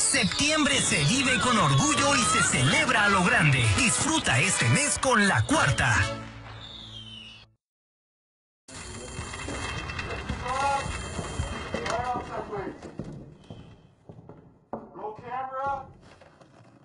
Septiembre se vive con orgullo y se celebra a lo grande. Disfruta este mes con La Cuarta.